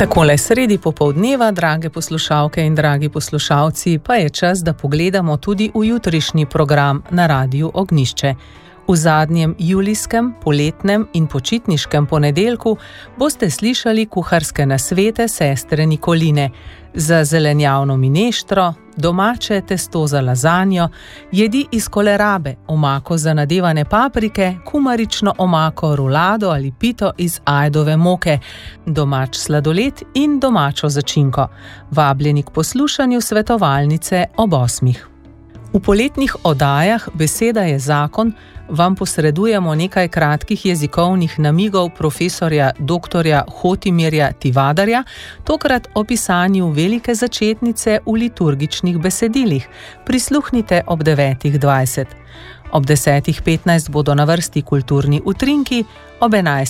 Takole sredi popoldneva, drage poslušalke in dragi poslušalci, pa je čas, da pogledamo tudi v jutrišnji program na Radiu Ognjišče. V zadnjem julijskem, poletnem in počitniškem ponedeljku boste slišali kuharske nasvete sestre Nikoline za zelenjavno mineštro, domače testo za lazanjo, jedi iz kolerabe, omako za nadevane paprike, kumarično omako, rulado ali pito iz ajdove moke, domač sladoled in domačo začinko. Vabljeni k poslušanju svetovalnice ob 8. V poletnih oddajah Beseda je zakon vam posredujemo nekaj kratkih jezikovnih namigov profesorja dr. Hotimirja Tivadarja, tokrat o pisanju velike začetnice v liturgičnih besedilih. Prisluhnite ob 9:20. Ob 10:15 bodo na vrsti kulturni utrinki, ob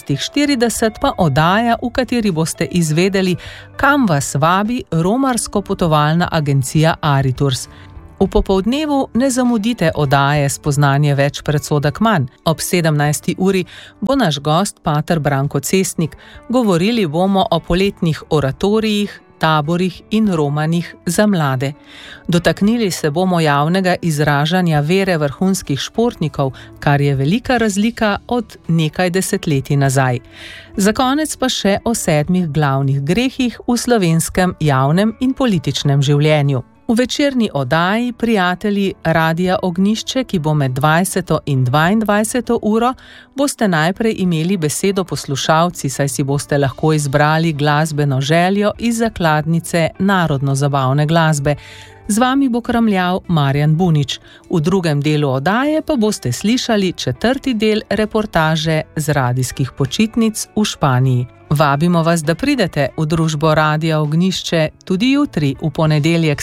11:40 pa oddaja, v kateri boste izvedeli, kam vas vabi romarsko potovalna agencija Ariturs. V popoldnevu ne zamudite oddaje Spoznanje več predsodek manj. Ob 17. uri bo naš gost pater Branko Cestnik. Govorili bomo o poletnih oratorijih, taborih in romanih za mlade. Dotaknili se bomo javnega izražanja vere vrhunskih športnikov, kar je velika razlika od nekaj desetletij nazaj. Za konec pa še o 7 glavnih grehih v slovenskem javnem in političnem življenju. V večerni oddaji Prijatelji Radia Ognjišče, ki bo med 20. in 22. uro, boste najprej imeli besedo poslušalci, saj si boste lahko izbrali glasbeno željo iz zakladnice narodno-zabavne glasbe. Z vami bo kramljal Marjan Bunič. V drugem delu oddaje pa boste slišali 4. del reportaže z radijskih počitnic v Španiji. Vabimo vas, da pridete v družbo Radia Ognjišče tudi jutri, v ponedeljek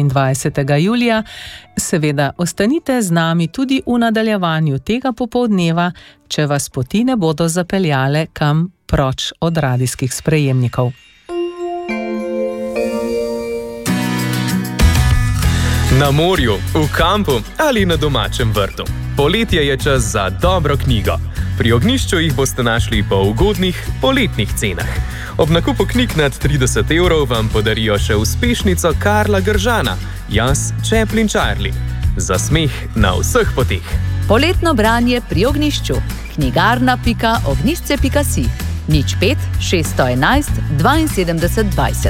27. julija. Seveda, ostanite z nami tudi v nadaljevanju tega popoldneva, če vas poti ne bodo zapeljale kam proč od radijskih sprejemnikov. Na morju, v kampu ali na domačem vrtu. Poletje je čas za dobro knjigo. Pri Ognjišču jih boste našli po ugodnih poletnih cenah. Ob nakupu knjig nad 30 € vam podarijo še uspešnico Karla Gržana, Jaz, Chaplin Charlie. Za smeh na vseh poteh. Poletno branje pri Ognjišču. knjigarna.ognjišče.si 05 611 72 20.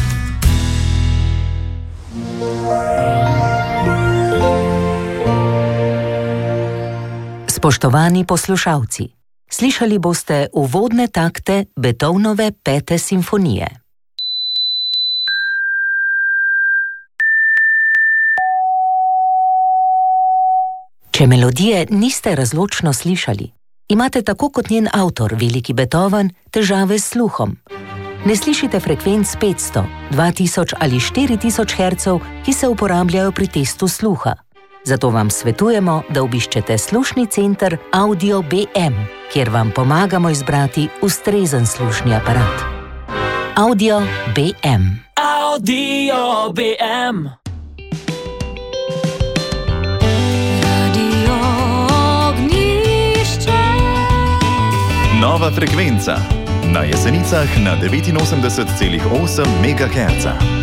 Spoštovani poslušalci, slišali boste uvodne takte Beethovenove 5. simfonije. Če melodije niste razločno slišali, imate tako kot njen avtor, veliki Beethoven, težave s sluhom. Ne slišite frekvenc 500, 2000 ali 4000 Hz, ki se uporabljajo pri testu sluha. Zato vam svetujemo, da obiščete slušni center Audio BM, kjer vam pomagamo izbrati ustrezen slušni aparat. Audio BM. Audio BM. Radio Ognjišče. Nova frekvenca. Na Jesenicah na 89,8 MHz.